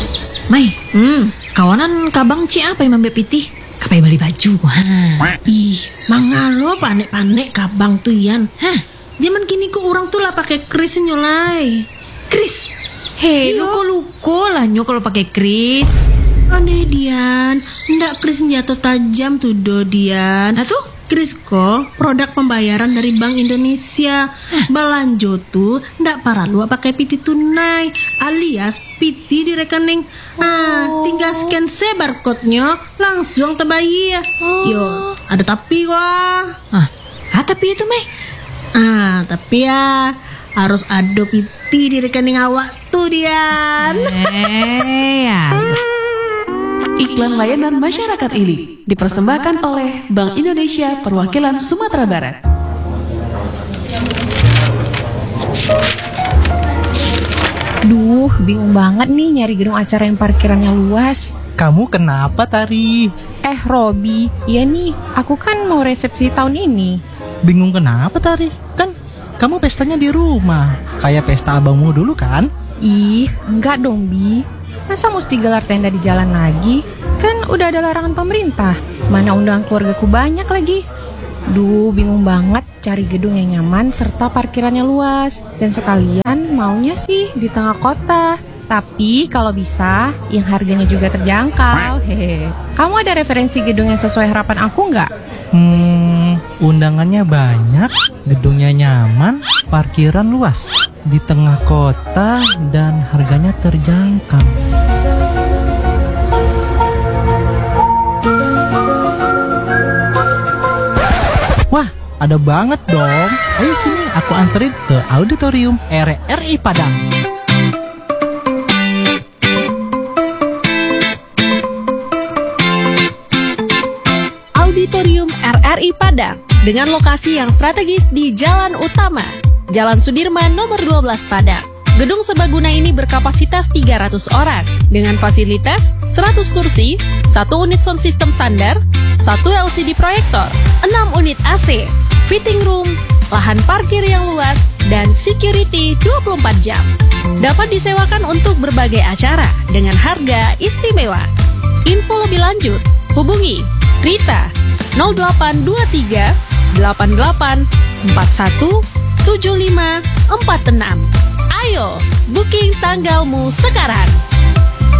Mai, kawanan kabang ci apa yang Mbak Piti? Kapai beli baju. Ih, mangalo panek-panek kabang tuh Yan. Hah? Zaman kini kok orang tuh lah pakai kris nyolai. Kris. Hei, luko-luko lah nyok kalau pakai kris. Aneh Dian, ndak kris senjata tajam tuh do Dian. Nah tuh? Kris kok produk pembayaran dari Bank Indonesia. Balanjo tuh ndak perlu pakai piti tunai alias piti di rekening. Tinggal scan barcode-nya langsung terbayar. Yo, ada tapi wah. Tapi itu Mai. Tapi ya harus ada piti di rekening awak tuh Dian. Ya. Iklan layanan masyarakat ini dipersembahkan oleh Bank Indonesia Perwakilan Sumatera Barat. Duh, bingung banget nih nyari gedung acara yang parkirannya luas. Kamu kenapa, Tari? Robi, iya nih, aku kan mau resepsi tahun ini. Bingung kenapa, Tari? Kan kamu pestanya di rumah, kayak pesta abangmu dulu kan? Ih, enggak dong, Bi. Masa mesti gelar tenda di jalan lagi? Kan udah ada larangan pemerintah. Mana undangan keluargaku banyak lagi. Duh, bingung banget cari gedung yang nyaman serta parkirannya luas. Dan sekalian maunya sih di tengah kota. Tapi kalau bisa, yang harganya juga terjangkau. Hehe. Kamu ada referensi gedung yang sesuai harapan aku nggak? Undangannya banyak, gedungnya nyaman, parkiran luas, di tengah kota, dan harganya terjangkau. Wah, ada banget dong. Ayo sini, aku anterin ke Auditorium RRI Padang. Auditorium RRI Padang dengan lokasi yang strategis di Jalan Utama, Jalan Sudirman nomor 12 Padang. Gedung serbaguna ini berkapasitas 300 orang dengan fasilitas 100 kursi, 1 unit sound system standar, 1 LCD proyektor, 6 unit AC, fitting room, lahan parkir yang luas, dan security 24 jam. Dapat disewakan untuk berbagai acara dengan harga istimewa. Info lebih lanjut, hubungi Rita 0823 88 41 75 46. Ayo, booking tanggalmu sekarang.